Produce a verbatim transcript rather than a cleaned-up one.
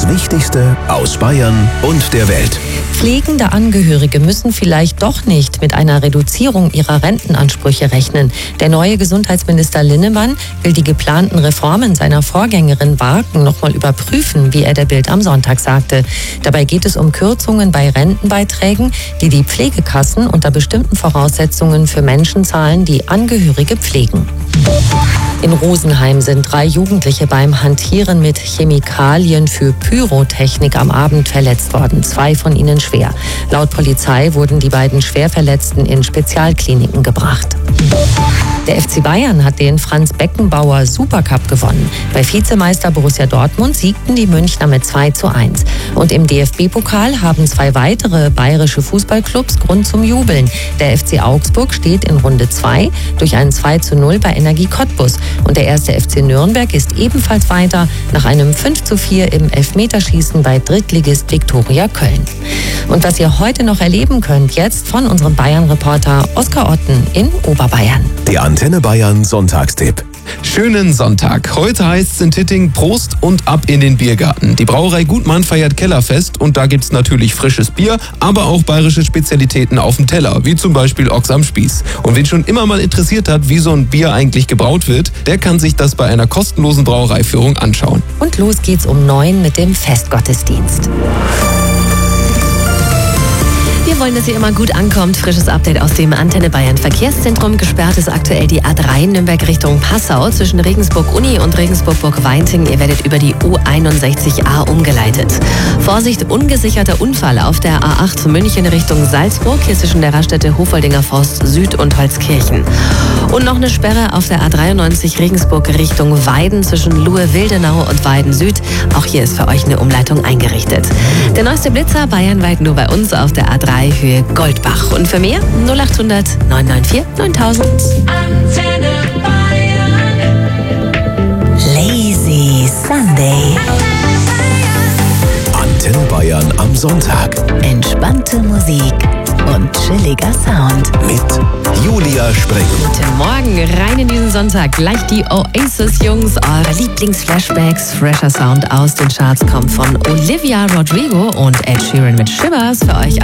Das Wichtigste aus Bayern und der Welt. Pflegende Angehörige müssen vielleicht doch nicht mit einer Reduzierung ihrer Rentenansprüche rechnen. Der neue Gesundheitsminister Linnemann will die geplanten Reformen seiner Vorgängerin Warken nochmal überprüfen, wie er der Bild am Sonntag sagte. Dabei geht es um Kürzungen bei Rentenbeiträgen, die die Pflegekassen unter bestimmten Voraussetzungen für Menschen zahlen, die Angehörige pflegen. In Rosenheim sind drei Jugendliche beim Hantieren mit Chemikalien für Pyrotechnik am Abend verletzt worden. Zwei von ihnen schwer. Laut Polizei wurden die beiden Schwerverletzten in Spezialkliniken gebracht. Der F C Bayern hat den Franz-Beckenbauer Supercup gewonnen. Bei Vizemeister Borussia Dortmund siegten die Münchner mit zwei zu eins. Und im D F B-Pokal haben zwei weitere bayerische Fußballclubs Grund zum Jubeln. Der F C Augsburg steht in Runde zwei durch ein zwei zu null bei Energie Cottbus. Und der erste F C Nürnberg ist ebenfalls weiter nach einem fünf zu vier im Elfmeterschießen bei Drittligist Viktoria Köln. Und was ihr heute noch erleben könnt, jetzt von unserem Bayern-Reporter Oskar Otten in Oberbayern. Der Antenne Bayern Sonntagstipp. Schönen Sonntag. Heute heißt es in Titting Prost und ab in den Biergarten. Die Brauerei Gutmann feiert Kellerfest und da gibt's natürlich frisches Bier, aber auch bayerische Spezialitäten auf dem Teller, wie zum Beispiel Ochs am Spieß. Und wen schon immer mal interessiert hat, wie so ein Bier eigentlich gebraut wird, der kann sich das bei einer kostenlosen Brauereiführung anschauen. Und los geht's um neun mit dem Festgottesdienst. Wir wollen, dass ihr immer gut ankommt. Frisches Update aus dem Antenne Bayern Verkehrszentrum. Gesperrt ist aktuell die A drei Nürnberg Richtung Passau zwischen Regensburg-Uni und Regensburg-Burg-Weinting. Ihr werdet über die U einundsechzig A umgeleitet. Vorsicht, ungesicherter Unfall auf der A acht München Richtung Salzburg. Hier zwischen der Raststätte Hofoldinger Forst Süd und Holzkirchen. Und noch eine Sperre auf der A dreiundneunzig Regensburg Richtung Weiden zwischen Luhe-Wildenau und Weiden Süd. Auch hier ist für euch eine Umleitung eingerichtet. Der neueste Blitzer bayernweit nur bei uns auf der A drei Höhe Goldbach. Und für mehr null acht hundert neun neun vier neuntausend. Antenne Bayern. Lazy Sunday. Antenne Bayern am Sonntag. Entspannte Musik und chilliger Sound. Mit Julia Spreng. Guten Morgen, rein in diesen Sonntag. Gleich die Oasis-Jungs, eure Lieblingsflashbacks. Fresher Sound aus den Charts kommt von Olivia Rodrigo und Ed Sheeran mit Shivers für euch